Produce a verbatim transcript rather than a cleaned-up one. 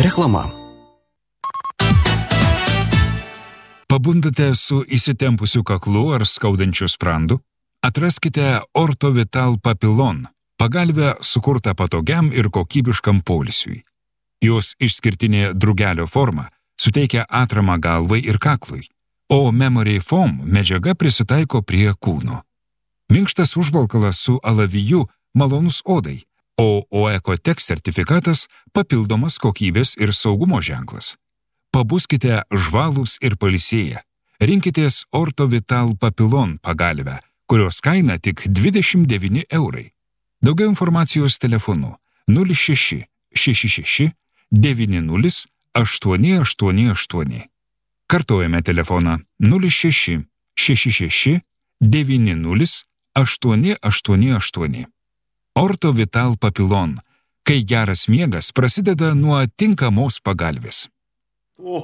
Reklama. Pabundate su įsitempusiu kaklu ar skaudančiu sprandu? Atraskite Orthovital Papillon, pagalvę sukurtą patogiam ir kokybiškam poilsiui. Jos išskirtinė drugelio forma suteikia atramą galvai ir kaklui, o Memory Foam medžiaga prisitaiko prie kūno. Minkštas užvalkalas su alaviju malonus odai, o OECOTEX sertifikatas papildomas kokybės ir saugumo ženklas. Pabuskite žvalūs ir pailsėję. Rinkitės Orthovital Papillon pagalvę, kurios kaina tik dvidešimt devyni eurai. Daugiau informacijos telefonu nulis šeši šeši šeši devyni nulis aštuoni aštuoni aštuoni. Kartojame telefoną nulis šeši šeši šeši devyni nulis aštuoni aštuoni aštuoni. Orthovital Papillon, kai geras miegas prasideda nuo tinkamos pagalvės.